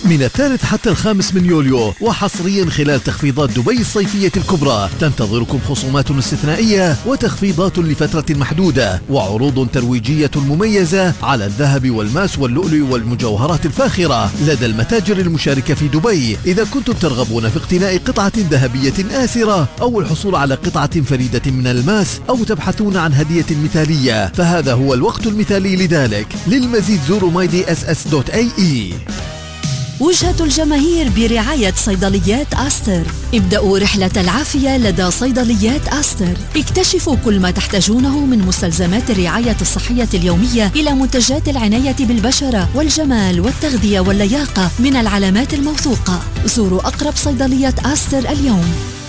من 3 حتى 5 من يوليو، وحصريا خلال تخفيضات دبي الصيفية الكبرى تنتظركم خصومات استثنائية وتخفيضات لفترة محدودة وعروض ترويجية مميزة على الذهب والماس واللؤلؤ والمجوهرات الفاخرة لدى المتاجر المشاركة في دبي. إذا كنتم ترغبون في اقتناء قطعة ذهبية آسرة أو الحصول على قطعة فريدة من الماس أو تبحثون عن هدية مثالية، فهذا هو الوقت المثالي لذلك. للمزيد زوروا myDSS.ae. وجهة الجماهير برعاية صيدليات آستر. ابدأوا رحلة العافية لدى صيدليات آستر. اكتشفوا كل ما تحتاجونه من مستلزمات الرعاية الصحية اليومية إلى منتجات العناية بالبشرة والجمال والتغذية واللياقة من العلامات الموثوقة. زوروا أقرب صيدلية آستر اليوم.